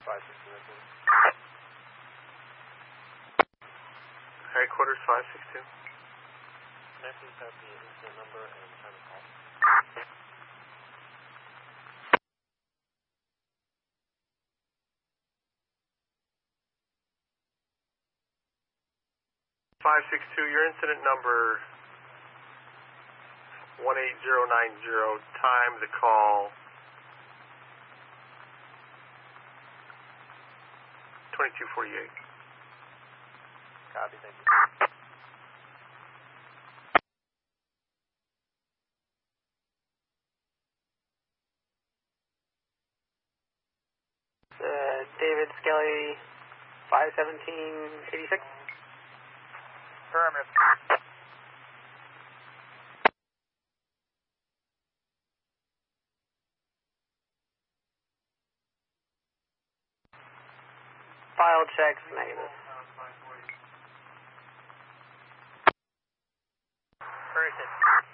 562. Headquarters 562. Can I please have the incident number and time of call? 562, your incident number 18090, time the call 2248. Copy, thank you. David Skelly, 51786. Affirmative. File checks negative. Very good.